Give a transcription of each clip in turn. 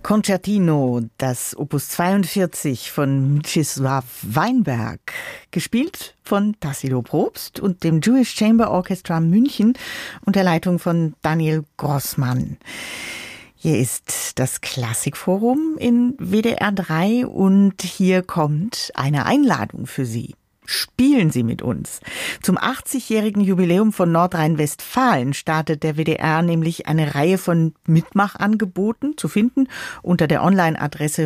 Concertino, das Opus 42 von Mstislav Weinberg, gespielt von Tassilo Probst und dem Jewish Chamber Orchestra München unter Leitung von Daniel Grossmann. Hier ist das Klassikforum in WDR 3 und hier kommt eine Einladung für Sie. Spielen Sie mit uns. Zum 80-jährigen Jubiläum von Nordrhein-Westfalen startet der WDR nämlich eine Reihe von Mitmachangeboten, zu finden unter der Online-Adresse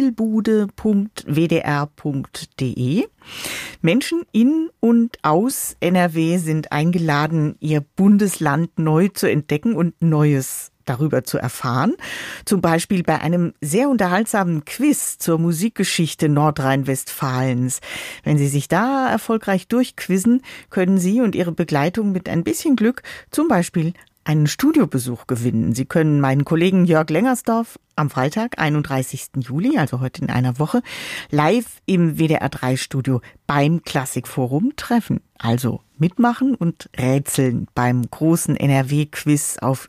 spielbude.wdr.de. Menschen in und aus NRW sind eingeladen, ihr Bundesland neu zu entdecken und Neues darüber zu erfahren. Zum Beispiel bei einem sehr unterhaltsamen Quiz zur Musikgeschichte Nordrhein-Westfalens. Wenn Sie sich da erfolgreich durchquizzen, können Sie und Ihre Begleitung mit ein bisschen Glück zum Beispiel einen Studiobesuch gewinnen. Sie können meinen Kollegen Jörg Lengersdorf am Freitag, 31. Juli, also heute in einer Woche, live im WDR3-Studio beim Klassikforum treffen. Also mitmachen und rätseln beim großen NRW-Quiz auf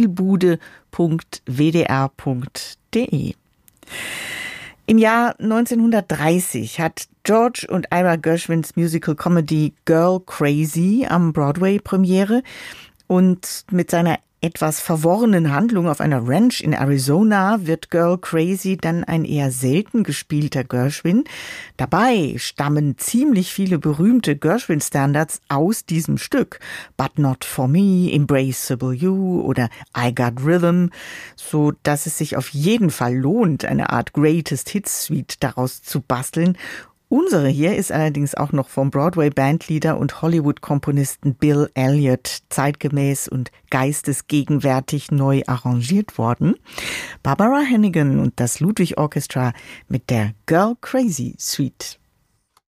spielbude.wdr.de. Im Jahr 1930 hat George und Ira Gershwins Musical Comedy Girl Crazy am Broadway Premiere. Und mit seiner etwas verworrenen Handlung auf einer Ranch in Arizona wird Girl Crazy dann ein eher selten gespielter Gershwin. Dabei stammen ziemlich viele berühmte Gershwin-Standards aus diesem Stück. But Not For Me, Embraceable You oder I Got Rhythm, so dass es sich auf jeden Fall lohnt, eine Art Greatest Hits Suite daraus zu basteln. Unsere hier ist allerdings auch noch vom Broadway-Bandleader und Hollywood-Komponisten Bill Elliott zeitgemäß und geistesgegenwärtig neu arrangiert worden. Barbara Hannigan und das Ludwig Orchestra mit der Girl Crazy Suite.